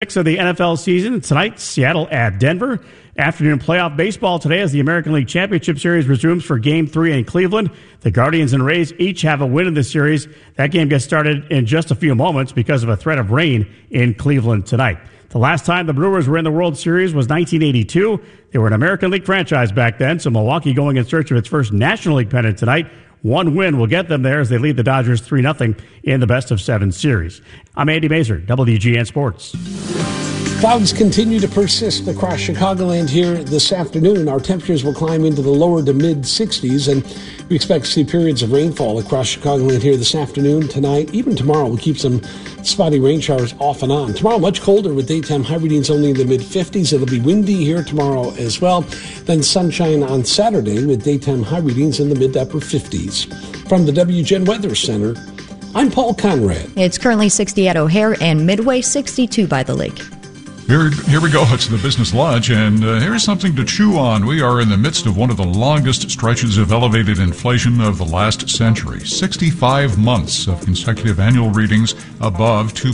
of the NFL season. Tonight, Seattle at Denver. Afternoon playoff baseball today as the American League Championship Series resumes for Game 3 in Cleveland. The Guardians and Rays each have a win in this series. That game gets started in just a few moments because of a threat of rain in Cleveland tonight. The last time the Brewers were in the World Series was 1982. They were an American League franchise back then, so Milwaukee going in search of its first National League pennant tonight. One win will get them there as they lead the Dodgers 3-0 in the best-of-7 series. I'm Andy Mazur, WGN Sports. Clouds continue to persist across Chicagoland here this afternoon. Our temperatures will climb into the lower to mid-60s, and we expect to see periods of rainfall across Chicagoland here this afternoon, tonight, even tomorrow. We'll keep some spotty rain showers off and on. Tomorrow, much colder with daytime high readings only in the mid-50s. It'll be windy here tomorrow as well. Then sunshine on Saturday with daytime high readings in the mid to upper 50s. From the WGN Weather Center, I'm Paul Conrad. It's currently 60 at O'Hare and Midway, 62 by the lake. Here we go. It's the Business Lunch, and here's something to chew on. We are in the midst of one of the longest stretches of elevated inflation of the last century. 65 months of consecutive annual readings above 2%.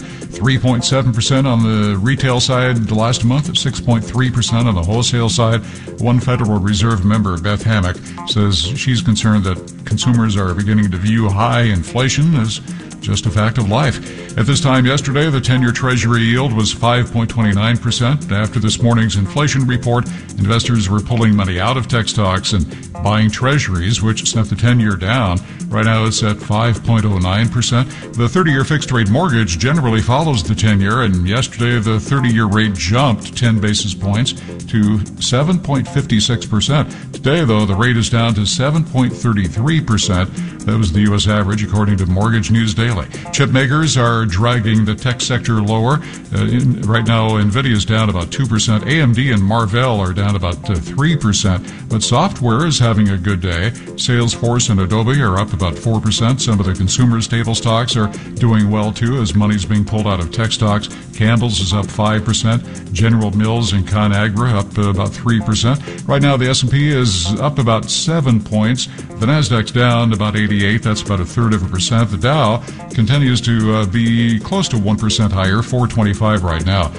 3.7% on the retail side last month, 6.3% on the wholesale side. One Federal Reserve member, Beth Hammack, says she's concerned that consumers are beginning to view high inflation as just a fact of life. At this time yesterday, the 10-year Treasury yield was 5.29%. After this morning's inflation report, investors were pulling money out of tech stocks and buying treasuries, which sent the 10-year down. Right now it's at 5.09%. The 30-year fixed-rate mortgage generally follows the 10-year, and yesterday the 30-year rate jumped 10 basis points to 7.56%. Today, though, the rate is down to 7.33%. That was the U.S. average, according to Mortgage News Daily. Chip makers are dragging the tech sector lower. Right now, NVIDIA is down about 2%. AMD and Marvell are down about 3%. But software is having a good day. Salesforce and Adobe are up about 4%. Some of the consumer staple stocks are doing well, too, as money's being pulled out of tech stocks. Campbell's is up 5%. General Mills and ConAgra up about 3%. Right now, the S&P is up about 7 points. The Nasdaq's down about 88. That's about 1/3%. The Dow continues to be close to 1% higher, 425 right now,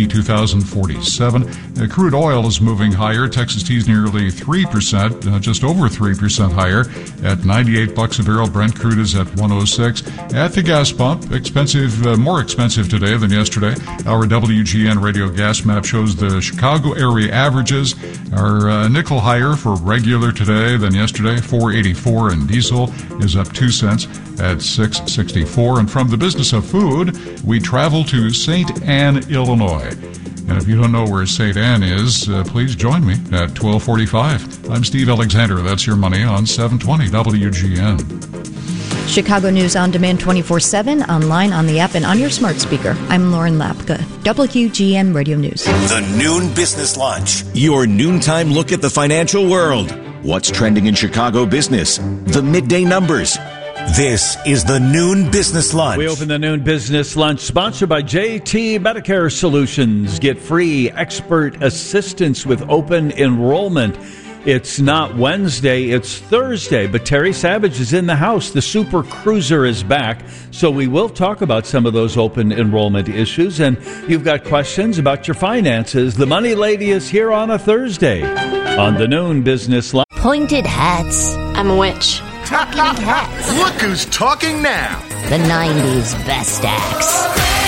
52,047. Crude oil is moving higher. Texas T's nearly 3%, just over 3% higher at $98 a barrel. Brent crude is at 106. At the gas pump, more expensive today than yesterday. Our WGN radio gas map shows the Chicago area averages are nickel higher for regular today than yesterday, 4.84, and diesel is up 2 cents at 6.64. And from the business of food, we travel to St. Anne, Illinois. And if you don't know where St. Anne is, please join me at 12:45. I'm Steve Alexander. That's your money on 720 WGN. Chicago News on demand 24/7, online, on the app, and on your smart speaker. I'm Lauren Lapka, WGN Radio News. The Noon Business Lunch, your noontime look at the financial world. What's trending in Chicago business? The midday numbers. This is the Noon Business Lunch. We open the Noon Business Lunch sponsored by JT Medicare Solutions. Get free expert assistance with open enrollment. It's not Wednesday, it's Thursday, but Terry Savage is in the house. The Super Cruiser is back, so we will talk about some of those open enrollment issues. And you've got questions about your finances. The Money Lady is here on a Thursday on the Noon Business Lunch. Pointed hats. I'm a witch. Talking hats. Look who's talking now. The 90s best acts.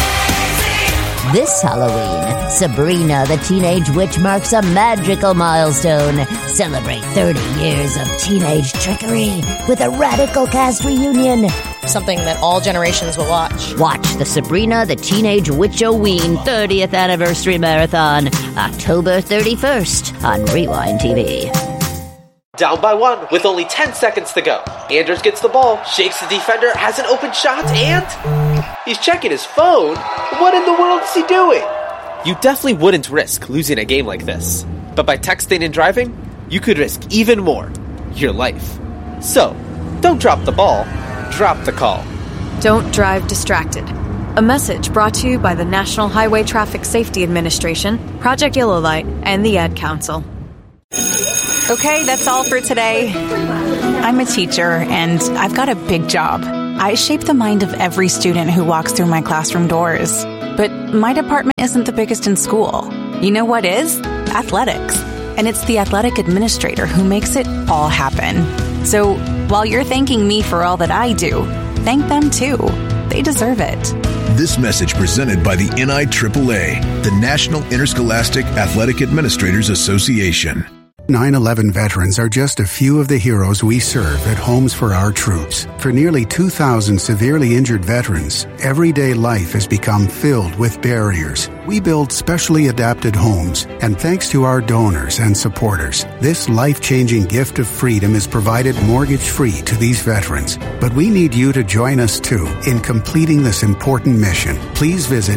This Halloween, Sabrina the Teenage Witch marks a magical milestone. Celebrate 30 years of teenage trickery with a radical cast reunion. Something that all generations will watch. Watch the Sabrina the Teenage Witch-O-Ween 30th Anniversary Marathon, October 31st on Rewind TV. Down by one with only 10 seconds to go. Anders gets the ball, shakes the defender, has an open shot, and he's checking his phone. What in the world is he doing? You definitely wouldn't risk losing a game like this. But by texting and driving, you could risk even more, your life. So, don't drop the ball, drop the call. Don't drive distracted. A message brought to you by the National Highway Traffic Safety Administration, Project Yellow Light, and the Ad Council. Okay, that's all for today. I'm a teacher, and I've got a big job. I shape the mind of every student who walks through my classroom doors. But my department isn't the biggest in school. You know what is? Athletics. And it's the athletic administrator who makes it all happen. So while you're thanking me for all that I do, thank them too. They deserve it. This message presented by the NIAAA, the National Interscholastic Athletic Administrators Association. 9/11 veterans are just a few of the heroes we serve at Homes for Our Troops. For nearly 2,000 severely injured veterans, everyday life has become filled with barriers. We build specially adapted homes, and thanks to our donors and supporters, this life-changing gift of freedom is provided mortgage-free to these veterans. But we need you to join us, too, in completing this important mission. Please visit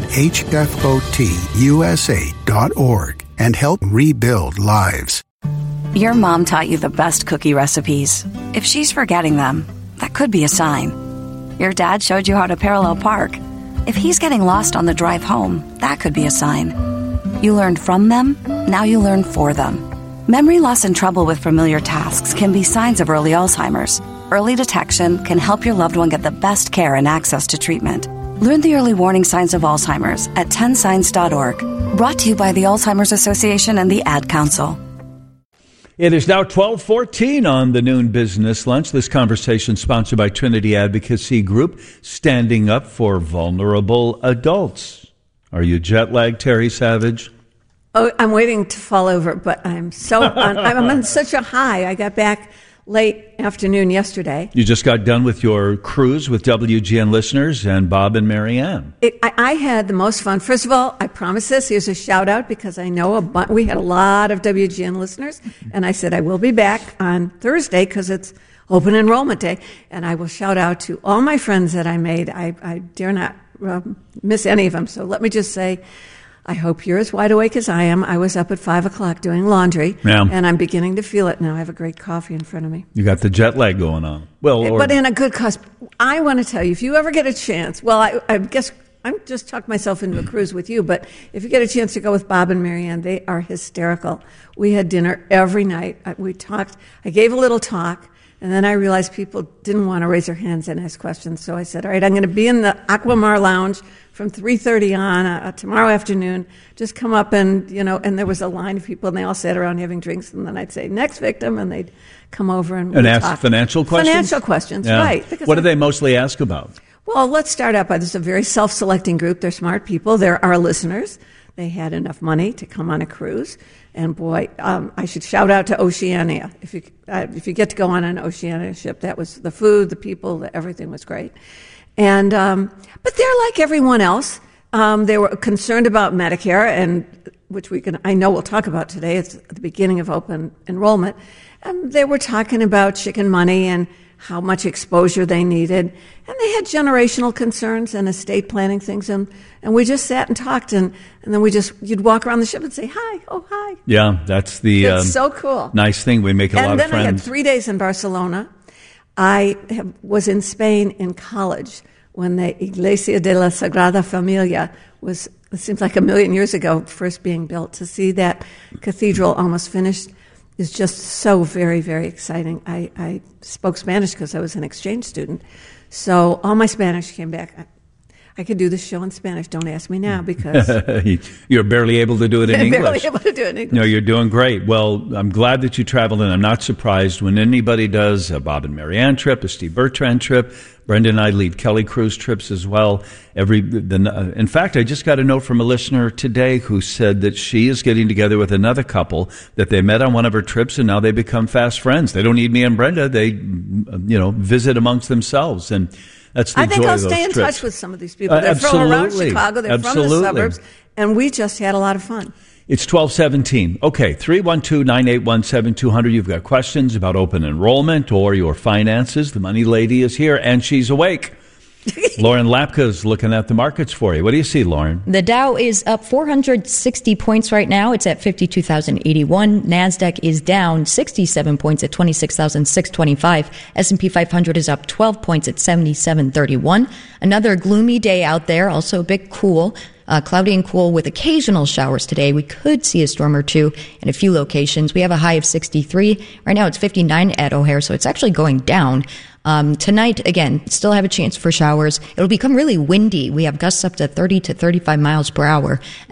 hfotusa.org and help rebuild lives. Your mom taught you the best cookie recipes. If she's forgetting them, that could be a sign. Your dad showed you how to parallel park. If he's getting lost on the drive home, that could be a sign. You learned from them, now you learn for them. Memory loss and trouble with familiar tasks can be signs of early Alzheimer's. Early detection can help your loved one get the best care and access to treatment. Learn the early warning signs of Alzheimer's at 10signs.org. Brought to you by the Alzheimer's Association and the Ad Council. It is now 12:14 on the Noon Business Lunch. This conversation sponsored by Trinity Advocacy Group, standing up for vulnerable adults. Are you jet lagged, Terry Savage? Oh, I'm waiting to fall over, but I'm on such a high. I got back late afternoon yesterday. You just got done with your cruise with WGN listeners and Bob and Marianne. I had the most fun. First of all, I promise this. Here's a shout out because I know we had a lot of WGN listeners, and I said I will be back on Thursday because it's open enrollment day, and I will shout out to all my friends that I made. I dare not miss any of them. So let me just say, I hope you're as wide awake as I am. I was up at 5 o'clock doing laundry, and I'm beginning to feel it now. I have a great coffee in front of me. You got the jet lag going on. But in a good cause. I want to tell you, if you ever get a chance, I guess I'm just talked myself into a cruise with you, but if you get a chance to go with Bob and Marianne, they are hysterical. We had dinner every night. We talked. I gave a little talk. And then I realized people didn't want to raise their hands and ask questions. So I said, all right, I'm going to be in the Aquamar Lounge from 3:30 on tomorrow afternoon. Just come up and there was a line of people, and they all sat around having drinks. And then I'd say, next victim, and they'd come over and ask talk. Financial questions? Financial questions, yeah. Right. What do they mostly ask about? Well, let's start out by this is a very self-selecting group. They're smart people. They're our listeners. They had enough money to come on a cruise. And boy, I should shout out to Oceania. If you get to go on an Oceania ship, that was the food, the people, everything was great. And but they're like everyone else. They were concerned about Medicare, and which I know we'll talk about today. It's at the beginning of open enrollment. They were talking about chicken money and how much exposure they needed. And they had generational concerns and estate planning things. And we just sat and talked. And then you'd walk around the ship and say, hi, oh, hi. Yeah, that's the it's so cool. Nice thing. We make a lot of friends. And then I had 3 days in Barcelona. I was in Spain in college when the Iglesia de la Sagrada Familia it seems like 1,000,000 years ago, first being built. To see that cathedral almost finished is just so very, very exciting. I spoke Spanish because I was an exchange student. So all my Spanish came back. I could do this show in Spanish. Don't ask me now because... You're barely able to do it in English. Barely able to do it in English. No, you're doing great. Well, I'm glad that you traveled, and I'm not surprised when anybody does a Bob and Marianne trip, a Steve Bertrand trip. Brenda and I lead Kelly Cruise trips as well. In fact, I just got a note from a listener today who said that she is getting together with another couple that they met on one of her trips, and now they become fast friends. They don't need me and Brenda. They, visit amongst themselves, and that's the joy of those trips. I think I'll stay in touch with some of these people. They're from around Chicago. They're from the suburbs, and we just had a lot of fun. It's 12:17. Okay, 312-981-7200. You've got questions about open enrollment or your finances. The money lady is here, and she's awake. Lauren Lapka is looking at the markets for you. What do you see, Lauren? The Dow is up 460 points right now. It's at 52,081. NASDAQ is down 67 points at 26,625. S&P 500 is up 12 points at 7731. Another gloomy day out there, also a bit cool. Cloudy and cool with occasional showers today. We could see a storm or two in a few locations. We have a high of 63. Right now it's 59 at O'Hare, so it's actually going down. Tonight, again, still have a chance for showers. It'll become really windy. We have gusts up to 30 to 35 miles per hour.